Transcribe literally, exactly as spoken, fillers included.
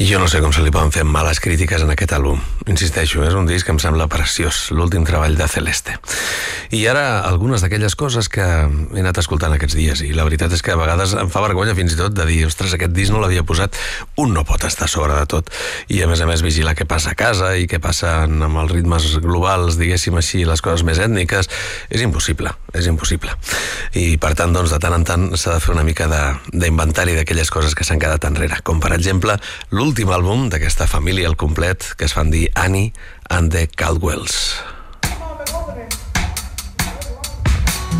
I jo no sé com se li poden fer males crítiques en aquest àlbum. Insisteixo, és un disc que em sembla preciós, l'últim treball de Celeste. I ara algunes d'aquelles coses que he anat escoltant aquests dies, i la veritat és que a vegades em fa vergonya fins i tot de dir, ostres, aquest disc no l'havia posat. Un no pot estar a sobre de tot, i a més a més vigilar què passa a casa i què passa amb els ritmes globals, diguéssim així, les coses més ètniques. És impossible, és impossible. I per tant, doncs, de tant en tant s'ha de fer una mica d'inventari d'aquelles coses que s'han quedat enrere, com per exemple l'últim àlbum d'aquesta família al complet que es fan dir Annie and the Caldwells.